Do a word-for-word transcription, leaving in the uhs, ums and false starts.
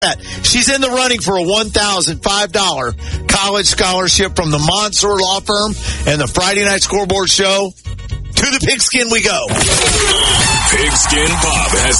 She's in the running for a one thousand five dollars college scholarship from the Monsoor Law Firm and the Friday Night Scoreboard Show. To the Pigskin we go. Pigskin Bob has